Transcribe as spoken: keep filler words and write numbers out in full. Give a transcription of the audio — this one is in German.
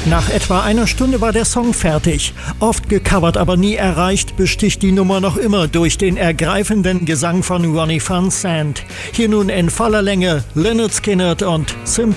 Nach etwa einer Stunde war der Song fertig. Oft gecovert, aber nie erreicht, besticht die Nummer noch immer durch den ergreifenden Gesang von Ronnie Van Sant. Hier nun in voller Länge Lynyrd Skynyrd und Simple